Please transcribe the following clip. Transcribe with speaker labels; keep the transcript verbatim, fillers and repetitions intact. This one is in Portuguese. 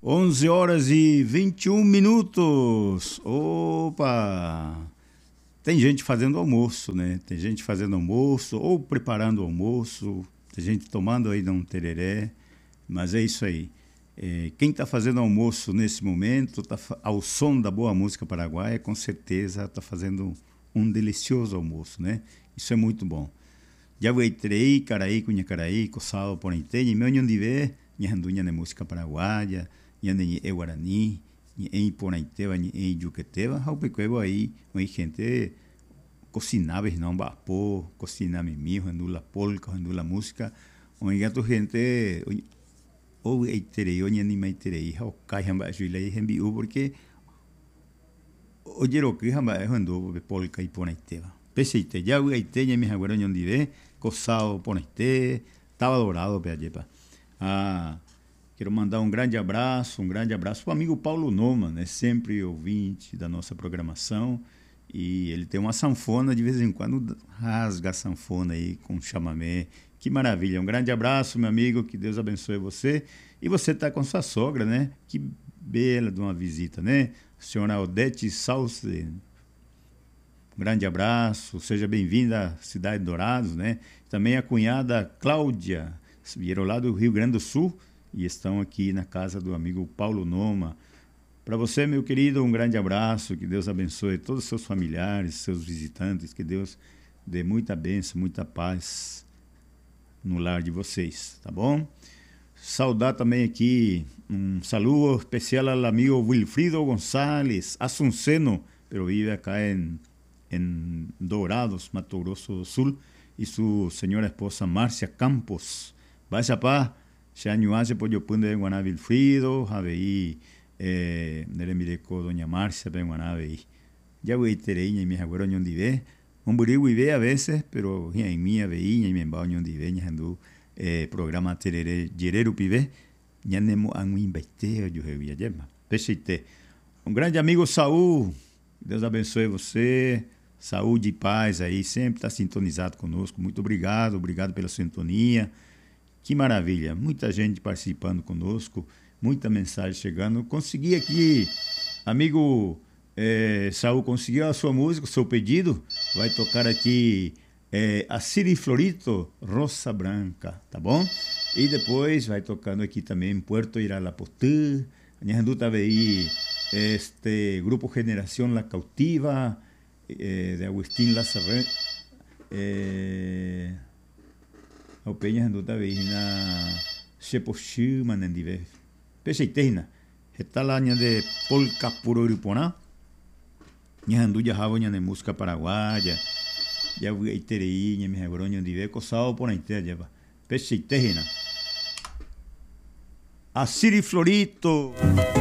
Speaker 1: onze horas e vinte e um minutos. Opa! Tem gente fazendo almoço, né? Tem gente fazendo almoço ou preparando almoço. Tem gente tomando aí um tereré. Mas é isso aí. É, quem está fazendo almoço nesse momento, tá, ao som da boa música paraguaia, com certeza está fazendo um delicioso almoço, né? Isso é muito bom. Já vou trei, caraí, cunha caraí, coçado por inteiro, e meu onde vê, minha randuinha de música paraguaia, minha é guarani, em Ponaiteba, em Juqueteba, ao pequeno aí, uma gente cocinava, não vapor, cocinava mimijo, rendula polca, rendula música, onde gato gente, ou eiterei, ou nem meiterei, ao cai ramba juilei rembiu, porque o jeroqui ramba é rendula polca e Ponaiteba. Pesite, ya voy a ite, ya mis abuelos onde vê, coçado Ponaité, estava dourado, peajepa. Ah, quero mandar um grande abraço, um grande abraço para o amigo Paulo Noma, né? Sempre ouvinte da nossa programação. E ele tem uma sanfona, de vez em quando rasga a sanfona aí com chamamé. Que maravilha. Um grande abraço, meu amigo, que Deus abençoe você. E você está com sua sogra, né? Que bela de uma visita, né? Senhora Odete Salce. Um grande abraço, seja bem-vinda à cidade de Dourados, né? Também a cunhada Cláudia, vieram lá do Rio Grande do Sul e estão aqui na casa do amigo Paulo Noma. Para você, meu querido, um grande abraço, que Deus abençoe todos os seus familiares, seus visitantes, que Deus dê muita bênção, muita paz no lar de vocês, tá bom? Saudar também aqui um saludo especial ao amigo Wilfrido González, Asunceno, pero vive acá en, en Dourados, Mato Grosso do Sul, y su señora esposa Marcia Campos. Vaya pa, se año hace por yo punde de Guaná Wilfrido, javeí, eh, nele mireco doña Marcia, ben Guaná veí. Ya voy tereña y mis abuelos ñondi ve, un burigo y ve a veces, pero ya en mía veí, y me embao ñondi ve, ya andu eh, programa terere, yereru pive, ya nemo an investeo, yo he via yema. Pesite. Um grande amigo Saúl, Deus abençoe você, saúde e paz aí, sempre está sintonizado conosco. Muito obrigado, obrigado pela sintonia. Que maravilha, muita gente participando conosco, muita mensagem chegando. Consegui aqui, amigo é, Saúl, conseguiu a sua música, o seu pedido. Vai tocar aqui é, a Siri Florito, Rosa Branca, tá bom? E depois vai tocando aqui também Puerto Iralapotã, Nhandu Taveí, este Grupo Generación La Cautiva, eh, de Agustín Lazarret, eh, o Peña Nhandu Taveí na Sheposhima Nendive, Pecheiteina, está lá de Polka Puro Iriponá, Nhandu Yahavo Nhan de música paraguaya, ya voy terei, Nhan me agora Nhandive, coçado por a inteira, Pecheiteina. A Siri Florito.